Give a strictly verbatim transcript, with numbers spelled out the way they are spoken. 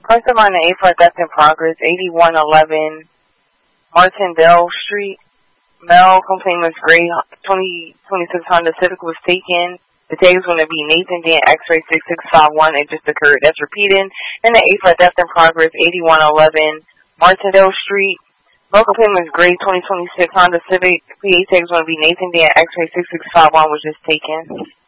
First of all, the A for theft in progress, eighty-one eleven Martindale Street. Male complainant's gray twenty twenty-six Honda Civic was taken. The tag is going to be Nathan Dan X-ray six six five one. It just occurred. That's repeating. And the A for theft in progress, eighty-one eleven Martindale Street. Male complainant's gray twenty twenty-six Honda Civic. P A tag is going to be Nathan Dan X-ray six six five one was just taken.